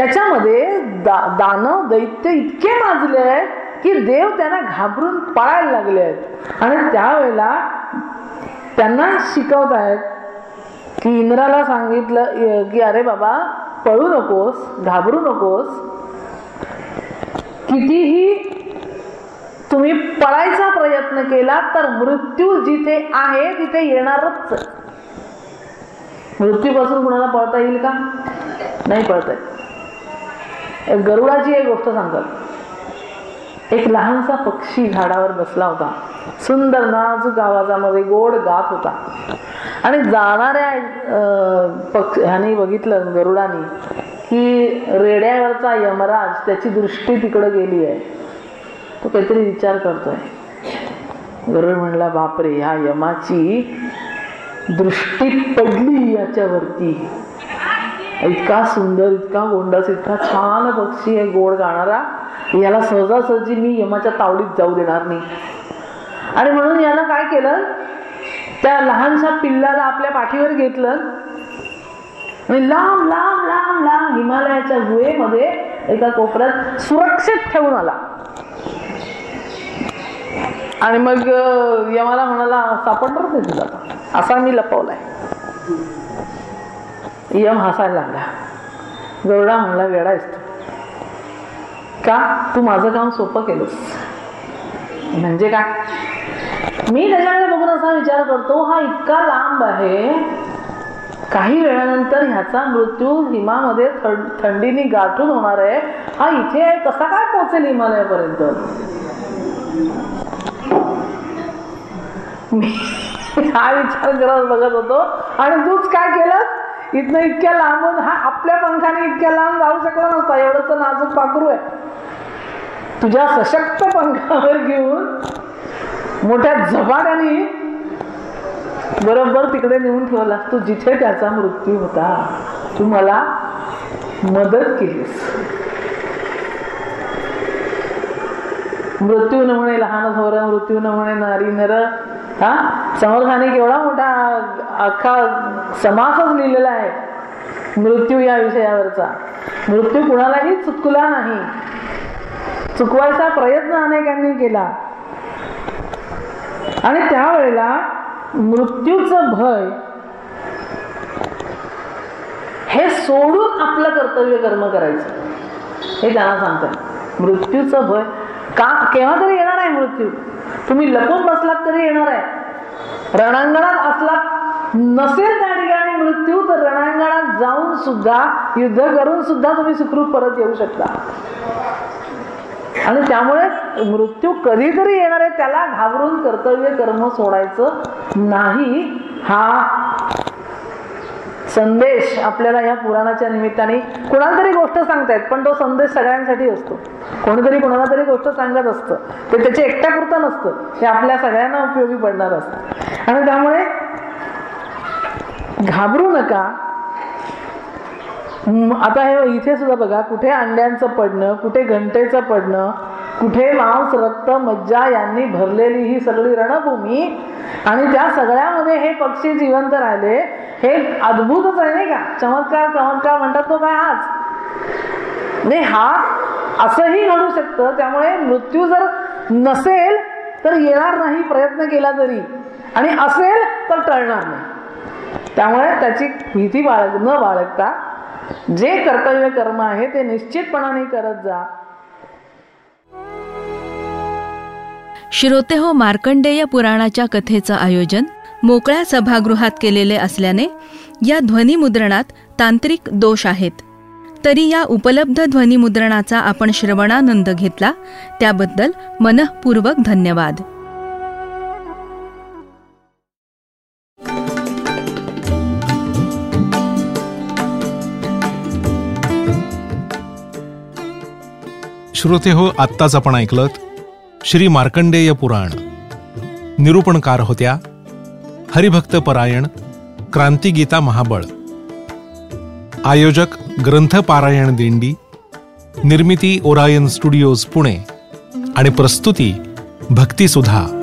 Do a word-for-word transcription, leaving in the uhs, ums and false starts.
त्याच्यामध्ये दा, दानव दैत्य इतके माजले आहेत की देव त्यांना घाबरून पळायला लागले आहेत. आणि त्यावेळेला त्यांना शिकवत आहेत की इंद्राला सांगितलं की अरे बाबा पळू नकोस, घाबरू नकोस, कितीही तुम्ही पळायचा प्रयत्न केला तर मृत्यू जिथे आहे तिथे येणारच. मृत्यूपासून कुणाला पळता येईल का? नाही पळता येईल. गरुडाची एक गोष्ट सांगतात. एक लहानसा पक्षी झाडावर बसला होता, सुंदर नाजूक आवाजामध्ये गोड गात होता. आणि जाणाऱ्या पक्ष ह्याने बघितलं गरुडाने की रेड्यावरचा यमराज त्याची दृष्टी तिकडे गेली आहे. तो काहीतरी विचार करतोय. गरुड म्हणला बापरे, ह्या यमाची दृष्टी पडली याच्यावरती. इतका सुंदर, इतका गोंडस, इतका छान पक्षी आहे, गोड गाणारा, याला सहजासहजी मी यमाच्या तावडीत जाऊ देणार नाही. आणि म्हणून यानं काय केलं, त्या लहानशा पिल्लाला आपल्या पाठीवर घेतलं आणि लांब लांब लांब लांब हिमालयाच्या गुहेमध्ये एका कोपऱ्यात सुरक्षित ठेवून आला. आणि मग यमाला म्हणाला सापडणार नाही तुला, असा मी लपवलाय. यम हसायला लागला. गरुडा म्हणला वेडायस तू का, तू माझं काम सोपं केलंस. म्हणजे काय, मी त्याच्याकडे बघून असा विचार करतो, हा इतका लांब आहे, काही वेळानंतर ह्याचा मृत्यू हिमामध्ये थंडीने गाठून होणार आहे, हा इथे कसा काय पोहोचेल हिमालयापर्यंत. मी हा विचार करत बघत होतो आणि तूच काय केलं, इथनं इतक्या लांबून, हा आपल्या पंखाने इतक्या लांब जाऊ शकला नसता, एवढंच नाजूक पाखरू आहे. तुझ्या सशक्त पंखावर घेऊन मोठ्या झपाट्याने बरोबर तिकडे नेऊन ठेवला. तू जिथे त्याचा मृत्यू होता, तू मला मदत केलीस. मृत्यू न म्हणे लहान थोर, मृत्यू न म्हणे नारी नर. हा समर्थाने केवढा मोठा अख्खा समासच लिहिलेला आहे मृत्यू या विषयावरचा. मृत्यू कुणालाही चुकला नाही, चुकवायचा प्रयत्न अनेकांनी केला. आणि त्यावेळेला मृत्यूचं भय हे सोडून आपलं कर्तव्य कर्म करायचं, हे त्यांना सांगतात. मृत्यूचं भय का, केव्हा तरी येणार आहे मृत्यू. तुम्ही लपून बसलात तरी येणार आहे. रणांगणात असलात नसेल त्या ठिकाणी मृत्यू, तर रणांगणात जाऊन सुद्धा, युद्ध करून सुद्धा तुम्ही सुखरूप परत येऊ शकता. आणि त्यामुळे मृत्यू कधीतरी येणार आहे, त्याला घाबरून कर्तव्य कर्म सोडायचं नाही. हा संदेश आपल्याला या पुराणाच्या निमित्ताने कुणाला तरी गोष्ट सांगतायत, पण तो संदेश सगळ्यांसाठी असतो. कोणीतरी कोणाला तरी गोष्ट सांगत असतं, ते त्याच्या एकट्यापुरतं नसतं, ते आपल्या सगळ्यांना उपयोगी पडणार असतं. आणि त्यामुळे घाबरू नका. आता हे इथे सुद्धा बघा, कुठे अंड्यांचं पडणं, कुठे घंटेचं पडणं, कुठे मांस रक्त मज्जा यांनी भरलेली ही सगळी रणभूमी, आणि त्या सगळ्यामध्ये हे पक्षी जिवंत राहिले. हे अद्भुतच आहे नाही का. चमत्कार चमत्कार म्हणतात तो काय हाच नाही, हा असंही घडू शकतं. त्यामुळे मृत्यू जर नसेल तर येणार नाही प्रयत्न केला तरी, आणि असेल तर टळणार नाही. त्यामुळे त्याची भीती बाळग न बाळगता जे कर्तव्य कर्म आहे ते निश्चितपणाने करत जा. श्रोते हो, मार्कंडेय पुराणाच्या कथेचं आयोजन मोकळ्या सभागृहात केलेले असल्याने या ध्वनिमुद्रणात तांत्रिक दोष आहेत. तरी या उपलब्ध ध्वनिमुद्रणाचा आपण श्रवणानंद घेतला त्याबद्दल मनःपूर्वक धन्यवाद. श्रोते हो, आत्ताच आपण ऐकलत श्री मार्कंडेय पुराण. निरूपणकार होत्या हरिभक्त परायण क्रांतिगीता महाबळ. आयोजक ग्रंथ पारायण दिंडी. निर्मिती ओरायन स्टुडिओज पुणे आणि प्रस्तुती भक्तिसुधा.